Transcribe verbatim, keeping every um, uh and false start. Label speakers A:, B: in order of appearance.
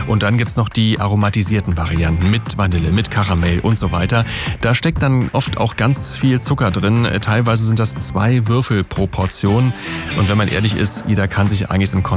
A: Und dann gibt's noch die aromatisierten Varianten mit Vanille, mit Karamell und so weiter. Da steckt dann oft auch ganz viel Zucker drin. Teilweise sind das zwei Würfel pro Portion. Und wenn man ehrlich ist, jeder kann sich eigentlich im